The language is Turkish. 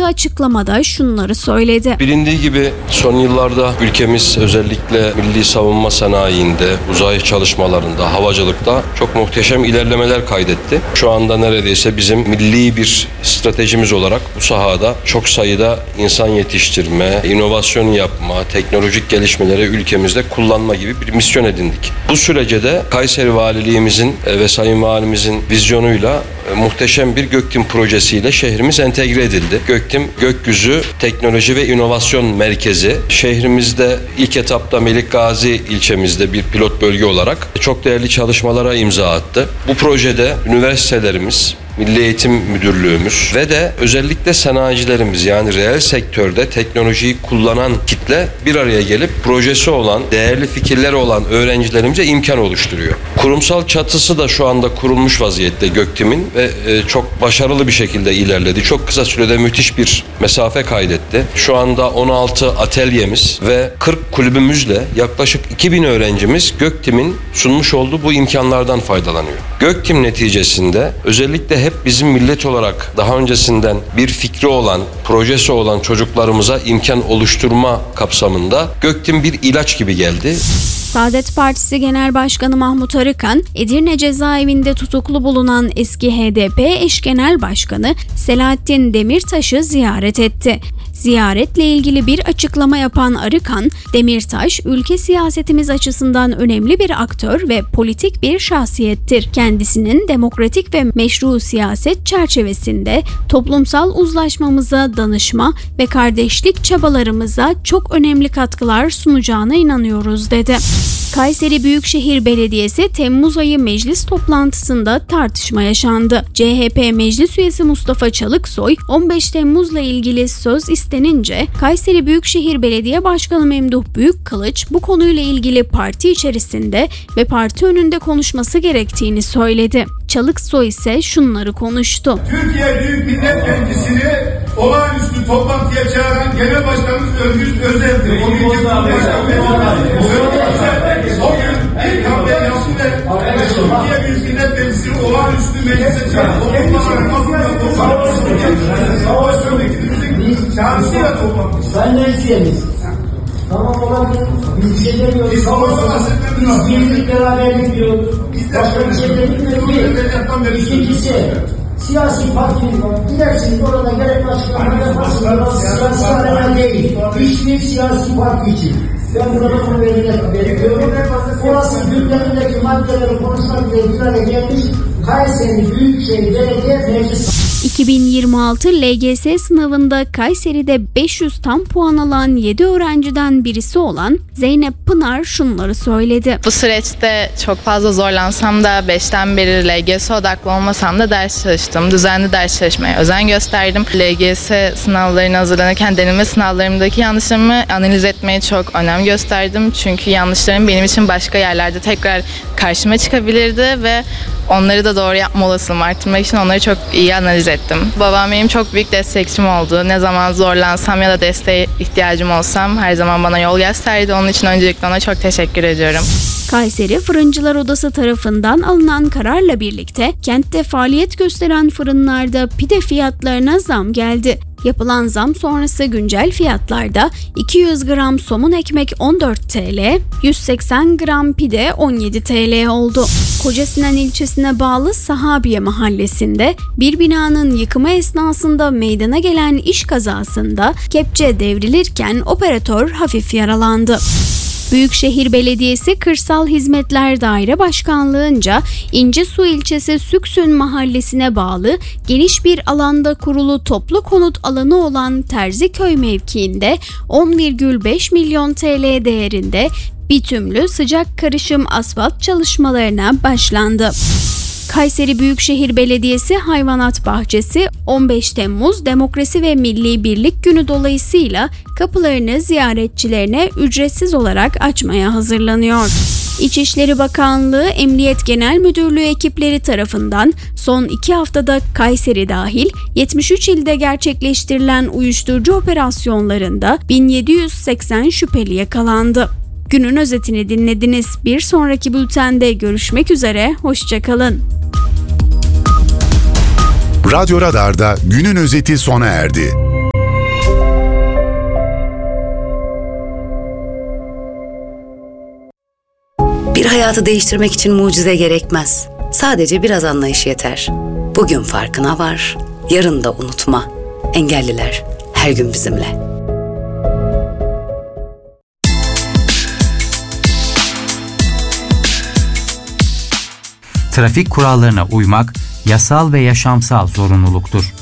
yaptığı açıklamada şunları söyledi. Bilindiği gibi son yıllarda ülkemiz özellikle milli savunma sanayinde, uzay çalışmalarında, havacılıkta çok muhteşem ilerlemeler kaydetti. Şu anda neredeyse bizim milli bir stratejimiz olarak bu sahada çok sayıda insan yetiştirme, inovasyon yapma, teknolojik gelişmeleri ülkemizde kullanma gibi bir misyon edindik. Bu sürece de Kayseri Valiliğimizin ve Sayın Valimizin vizyonuyla muhteşem bir Göktim projesiyle şehrimiz entegre edildi. Göktim, gökyüzü teknoloji ve inovasyon merkezi. Şehrimizde ilk etapta Melikgazi ilçemizde bir pilot bölge olarak çok değerli çalışmalara imza attı. Bu projede üniversitelerimiz, Milli Eğitim Müdürlüğümüz ve de özellikle sanayicilerimiz, yani reel sektörde teknolojiyi kullanan kitle bir araya gelip projesi olan, değerli fikirleri olan öğrencilerimize imkan oluşturuyor. Kurumsal çatısı da şu anda kurulmuş vaziyette Göktim'in ve çok başarılı bir şekilde ilerledi. Çok kısa sürede müthiş bir mesafe kaydetti. Şu anda 16 atölyemiz ve 40 kulübümüzle yaklaşık 2000 öğrencimiz Göktim'in sunmuş olduğu bu imkanlardan faydalanıyor. Göktim neticesinde özellikle hep bizim millet olarak daha öncesinden bir fikri olan, projesi olan çocuklarımıza imkan oluşturma kapsamında Göktim bir ilaç gibi geldi. Saadet Partisi Genel Başkanı Mahmut Arıkan, Edirne cezaevinde tutuklu bulunan eski HDP eş genel başkanı Selahattin Demirtaş'ı ziyaret etti. Ziyaretle ilgili bir açıklama yapan Arıkan, Demirtaş, ülke siyasetimiz açısından önemli bir aktör ve politik bir şahsiyettir. Kendisinin demokratik ve meşru siyaset çerçevesinde toplumsal uzlaşmamıza, danışma ve kardeşlik çabalarımıza çok önemli katkılar sunacağına inanıyoruz, dedi. Kayseri Büyükşehir Belediyesi Temmuz ayı meclis toplantısında tartışma yaşandı. CHP Meclis Üyesi Mustafa Çalıksoy, 15 Temmuz'la ilgili söz istenince Kayseri Büyükşehir Belediye Başkanı Memduh Büyükkılıç bu konuyla ilgili parti içerisinde ve parti önünde konuşması gerektiğini söyledi. Çalıksoy ise şunları konuştu. Türkiye Büyük Millet Meclisi'ni olağanüstü toplantıya çağıran Genel Başkanımız Özgür Özel'dir. O gün ilk hamle yaptı ve Türkiye Büyük Millet Meclisi'ni olağanüstü meclise çağırdı. Çağrısıyla toplantısı. Sayın Meclisimiz. Tamam olabilir. Biz bir şey demiyoruz. Biz birlik beraberlik diyoruz. Başka bir şey demiyoruz. İkincisi, siyasi partiler gidersiniz orada gerek başkanlığı yaparsınız. Siyasi arena değil. Hiçbir siyasi parti için. Ben burada bunu veriyorum. Orası gündemindeki maddeleri konuşmak diye bir araya gelmiş. Kayseri Büyükşehir Belediye Meclisi. 2026 LGS sınavında Kayseri'de 500 tam puan alan 7 öğrenciden birisi olan Zeynep Pınar şunları söyledi. Bu süreçte çok fazla zorlansam da 5'ten beri LGS odaklı olmasam da ders çalıştım. Düzenli ders çalışmaya özen gösterdim. LGS sınavlarına hazırlanırken deneme sınavlarımdaki yanlışlarımı analiz etmeye çok önem gösterdim. Çünkü yanlışlarım benim için başka yerlerde tekrar karşıma çıkabilirdi ve onları da doğru yapma olasılığımı arttırmak için onları çok iyi analiz ettim. Babam benim çok büyük destekçim oldu. Ne zaman zorlansam ya da desteğe ihtiyacım olsam her zaman bana yol gösterdi. Onun için öncelikle ona çok teşekkür ediyorum. Kayseri Fırıncılar Odası tarafından alınan kararla birlikte kentte faaliyet gösteren fırınlarda pide fiyatlarına zam geldi. Yapılan zam sonrası güncel fiyatlarda 200 gram somun ekmek 14 TL, 180 gram pide 17 TL oldu. Kocasinan ilçesine bağlı Sahabiye mahallesinde bir binanın yıkımı esnasında meydana gelen iş kazasında kepçe devrilirken operatör hafif yaralandı. Büyükşehir Belediyesi Kırsal Hizmetler Daire Başkanlığı'nca İncesu ilçesi Süksün mahallesine bağlı geniş bir alanda kurulu toplu konut alanı olan Terziköy mevkiinde 10,5 milyon TL değerinde bitümlü sıcak karışım asfalt çalışmalarına başlandı. Kayseri Büyükşehir Belediyesi Hayvanat Bahçesi 15 Temmuz Demokrasi ve Milli Birlik Günü dolayısıyla kapılarını ziyaretçilerine ücretsiz olarak açmaya hazırlanıyor. İçişleri Bakanlığı Emniyet Genel Müdürlüğü ekipleri tarafından son 2 haftada Kayseri dahil 73 ilde gerçekleştirilen uyuşturucu operasyonlarında 1780 şüpheli yakalandı. Günün özetini dinlediniz. Bir sonraki bültende görüşmek üzere. Hoşça kalın. Radyo Radar'da günün özeti sona erdi. Bir hayatı değiştirmek için mucize gerekmez. Sadece biraz anlayış yeter. Bugün farkına var, yarın da unutma. Engelliler her gün bizimle. Trafik kurallarına uymak yasal ve yaşamsal zorunluluktur.